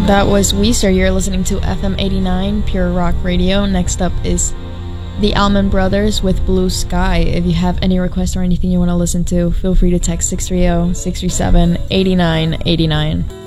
That was Weezer. You're listening to FM 89 Pure Rock Radio. Next up is the Allman Brothers with Blue Sky. If you have any requests or anything you want to listen to, feel free to text 630-637-8989.